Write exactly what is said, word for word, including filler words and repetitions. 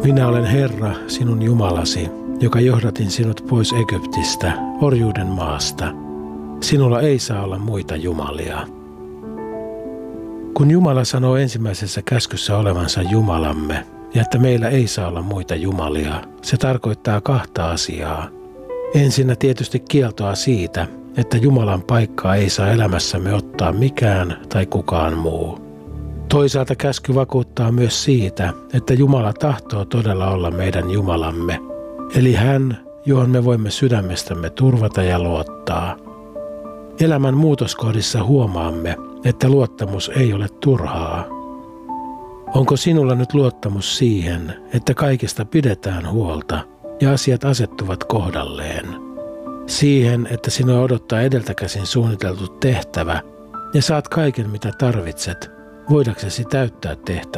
Minä olen Herra, sinun Jumalasi, joka johdatin sinut pois Egyptistä, orjuuden maasta. Sinulla ei saa olla muita jumalia. Kun Jumala sanoo ensimmäisessä käskyssä olevansa Jumalamme ja että meillä ei saa olla muita jumalia, se tarkoittaa kahta asiaa. Ensinnä tietysti kieltoa siitä, että Jumalan paikkaa ei saa elämässämme ottaa mikään tai kukaan muu. Toisaalta käsky vakuuttaa myös siitä, että Jumala tahtoo todella olla meidän Jumalamme, eli hän, johon me voimme sydämestämme turvata ja luottaa. Elämän muutoskohdissa huomaamme, että luottamus ei ole turhaa. Onko sinulla nyt luottamus siihen, että kaikesta pidetään huolta ja asiat asettuvat kohdalleen? Siihen, että sinua odottaa edeltäkäsin suunniteltu tehtävä ja saat kaiken mitä tarvitset, voidaksesi täyttää tehtävän.